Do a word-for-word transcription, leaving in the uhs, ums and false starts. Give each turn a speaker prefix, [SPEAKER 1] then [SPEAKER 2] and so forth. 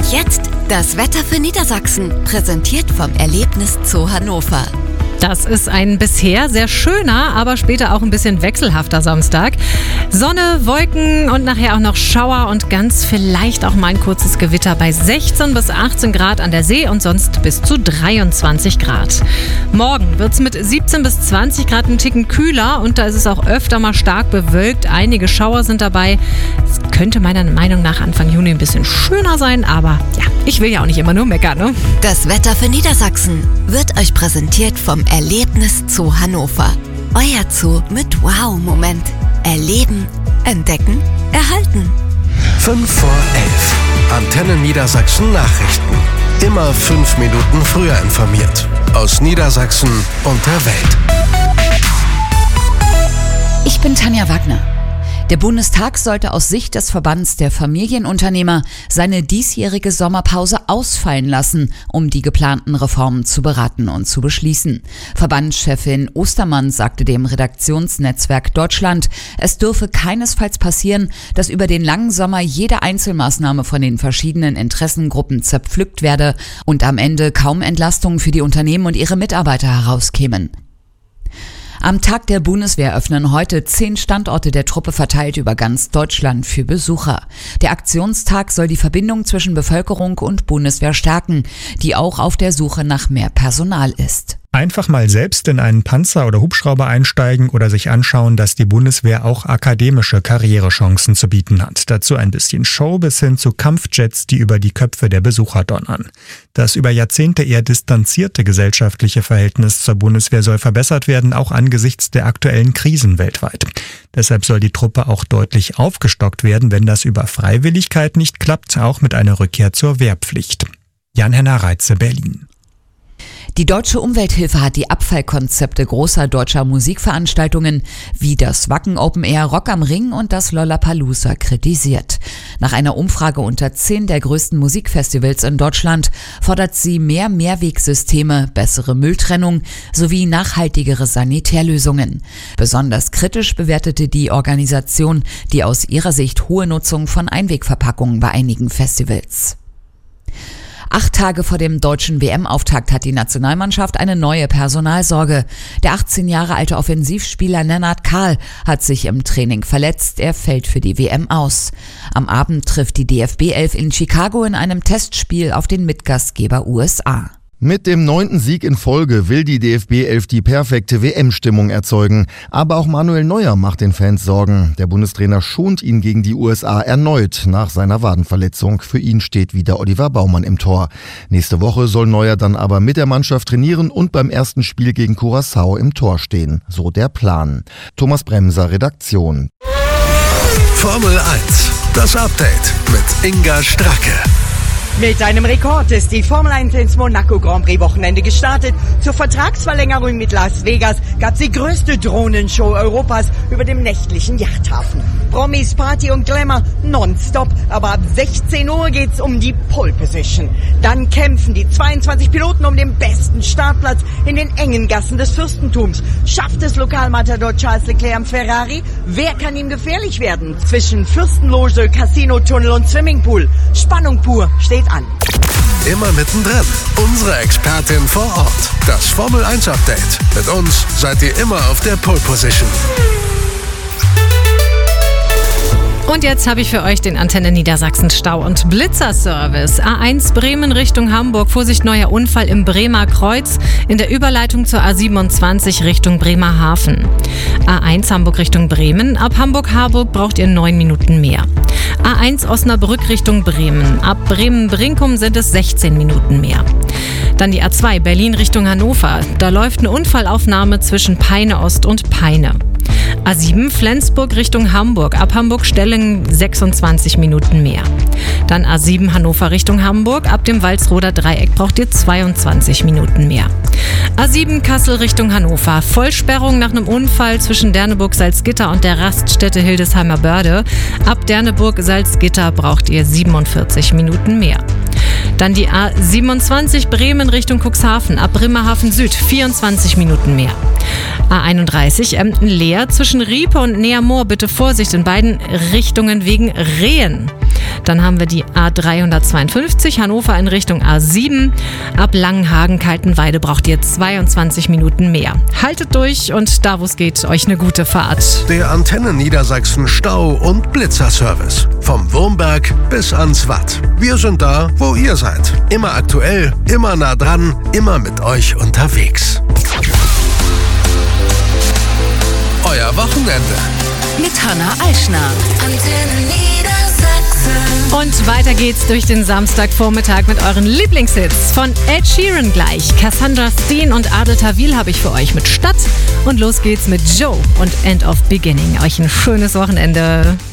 [SPEAKER 1] jetzt das Wetter für Niedersachsen, präsentiert vom Erlebnis Zoo Hannover.
[SPEAKER 2] Das ist ein bisher sehr schöner, aber später auch ein bisschen wechselhafter Samstag. Sonne, Wolken und nachher auch noch Schauer und ganz vielleicht auch mal ein kurzes Gewitter bei sechzehn bis achtzehn Grad an der See und sonst bis zu dreiundzwanzig Grad. Morgen wird es mit siebzehn bis zwanzig Grad einen Ticken kühler und da ist es auch öfter mal stark bewölkt. Einige Schauer sind dabei. Es könnte meiner Meinung nach Anfang Juni ein bisschen schöner sein, aber ja, ich will ja auch nicht immer nur meckern, ne?
[SPEAKER 1] Das Wetter für Niedersachsen wird euch präsentiert vom Erlebnis Zoo Hannover. Euer Zoo mit Wow-Moment. Erleben, entdecken, erhalten.
[SPEAKER 3] fünf vor elf. Antenne Niedersachsen Nachrichten. Immer fünf Minuten früher informiert. Aus Niedersachsen und der Welt.
[SPEAKER 4] Ich bin Tanja Wagner. Der Bundestag sollte aus Sicht des Verbands der Familienunternehmer seine diesjährige Sommerpause ausfallen lassen, um die geplanten Reformen zu beraten und zu beschließen. Verbandschefin Ostermann sagte dem Redaktionsnetzwerk Deutschland, es dürfe keinesfalls passieren, dass über den langen Sommer jede Einzelmaßnahme von den verschiedenen Interessengruppen zerpflückt werde und am Ende kaum Entlastungen für die Unternehmen und ihre Mitarbeiter herauskämen. Am Tag der Bundeswehr öffnen heute zehn Standorte der Truppe verteilt über ganz Deutschland für Besucher. Der Aktionstag soll die Verbindung zwischen Bevölkerung und Bundeswehr stärken, die auch auf der Suche nach mehr Personal ist.
[SPEAKER 5] Einfach mal selbst in einen Panzer oder Hubschrauber einsteigen oder sich anschauen, dass die Bundeswehr auch akademische Karrierechancen zu bieten hat. Dazu ein bisschen Show bis hin zu Kampfjets, die über die Köpfe der Besucher donnern. Das über Jahrzehnte eher distanzierte gesellschaftliche Verhältnis zur Bundeswehr soll verbessert werden, auch angesichts der aktuellen Krisen weltweit. Deshalb soll die Truppe auch deutlich aufgestockt werden, wenn das über Freiwilligkeit nicht klappt, auch mit einer Rückkehr zur Wehrpflicht. Jan-Henner Reitze, Berlin.
[SPEAKER 4] Die Deutsche Umwelthilfe hat die Abfallkonzepte großer deutscher Musikveranstaltungen wie das Wacken Open Air, Rock am Ring und das Lollapalooza kritisiert. Nach einer Umfrage unter zehn der größten Musikfestivals in Deutschland fordert sie mehr Mehrwegsysteme, bessere Mülltrennung sowie nachhaltigere Sanitärlösungen. Besonders kritisch bewertete die Organisation die aus ihrer Sicht hohe Nutzung von Einwegverpackungen bei einigen Festivals. Acht Tage vor dem deutschen W M-Auftakt hat die Nationalmannschaft eine neue Personalsorge. Der achtzehn Jahre alte Offensivspieler Lennart Kahl hat sich im Training verletzt. Er fällt für die W M aus. Am Abend trifft die D F B elf in Chicago in einem Testspiel auf den Mitgastgeber U S A.
[SPEAKER 6] Mit dem neunten Sieg in Folge will die D F B elf die perfekte W M-Stimmung erzeugen. Aber auch Manuel Neuer macht den Fans Sorgen. Der Bundestrainer schont ihn gegen die U S A erneut nach seiner Wadenverletzung. Für ihn steht wieder Oliver Baumann im Tor. Nächste Woche soll Neuer dann aber mit der Mannschaft trainieren und beim ersten Spiel gegen Curaçao im Tor stehen. So der Plan. Thomas Bremser, Redaktion.
[SPEAKER 3] Formel eins, das Update mit Inga Stracke.
[SPEAKER 7] Mit einem Rekord ist die Formel eins ins Monaco Grand Prix Wochenende gestartet. Zur Vertragsverlängerung mit Las Vegas gab es die größte Drohnenshow Europas über dem nächtlichen Yachthafen. Promis, Party und Glamour nonstop, aber ab sechzehn Uhr geht's um die Pole Position. Dann kämpfen die zweiundzwanzig Piloten um den besten Startplatz in den engen Gassen des Fürstentums. Schafft es Lokalmatador Charles Leclerc am Ferrari? Wer kann ihm gefährlich werden? Zwischen Fürstenloge, Casino-Tunnel und Swimmingpool. Spannung pur steht an.
[SPEAKER 3] Immer mittendrin. Unsere Expertin vor Ort. Das Formel eins Update. Mit uns seid ihr immer auf der Pole Position.
[SPEAKER 2] Und jetzt habe ich für euch den Antenne Niedersachsen Stau- und Blitzerservice. A eins Bremen Richtung Hamburg. Vorsicht, neuer Unfall im Bremer Kreuz in der Überleitung zur A siebenundzwanzig Richtung Bremerhaven. A eins Hamburg Richtung Bremen. Ab Hamburg-Harburg braucht ihr neun Minuten mehr. A eins Osnabrück Richtung Bremen. Ab Bremen-Brinkum sind es sechzehn Minuten mehr. Dann die A zwei Berlin Richtung Hannover. Da läuft eine Unfallaufnahme zwischen Peine Ost und Peine. A sieben Flensburg Richtung Hamburg. Ab Hamburg-Stellingen sechsundzwanzig Minuten mehr. Dann A sieben Hannover Richtung Hamburg. Ab dem Walsroder Dreieck braucht ihr zweiundzwanzig Minuten mehr. A sieben Kassel Richtung Hannover. Vollsperrung nach einem Unfall zwischen Derneburg-Salzgitter und der Raststätte Hildesheimer Börde. Ab Derneburg-Salzgitter braucht ihr siebenundvierzig Minuten mehr. Dann die A siebenundzwanzig Bremen Richtung Cuxhaven. Ab Bremerhaven Süd vierundzwanzig Minuten mehr. A einunddreißig Emden-Leer zwischen Riepe und Neamoor. Bitte Vorsicht in beiden Richtungen wegen Rehen. Dann haben wir die A dreihundertzweiundfünfzig Hannover in Richtung A sieben. Ab Langenhagen-Kaltenweide braucht ihr zweiundzwanzig Minuten mehr. Haltet durch und da, wo es geht, euch eine gute Fahrt.
[SPEAKER 3] Der Antenne Niedersachsen Stau- und Blitzerservice. Vom Wurmberg bis ans Watt. Wir sind da, wo ihr seid. Immer aktuell, immer nah dran, immer mit euch unterwegs. Euer Wochenende.
[SPEAKER 1] Mit Hanna Eichner. Antenne Niedersachsen.
[SPEAKER 2] Und weiter geht's durch den Samstagvormittag mit euren Lieblingshits. Von Ed Sheeran gleich. Cassandra Steen und Adel Tawil habe ich für euch mit Stadt. Und los geht's mit Joe und End of Beginning. Euch ein schönes Wochenende.